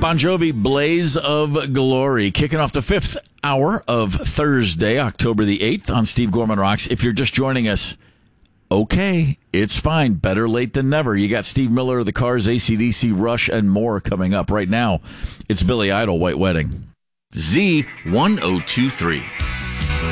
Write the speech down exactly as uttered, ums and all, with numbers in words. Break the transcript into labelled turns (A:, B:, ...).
A: Bon Jovi, Blaze of Glory, kicking off the fifth hour of Thursday, October the eighth on Steve Gorman Rocks. If you're just joining us, okay, it's fine. Better late than never. You got Steve Miller of the Cars, A C D C, Rush, and more coming up. Right now, it's Billy Idol, White Wedding.
B: Z ten twenty-three.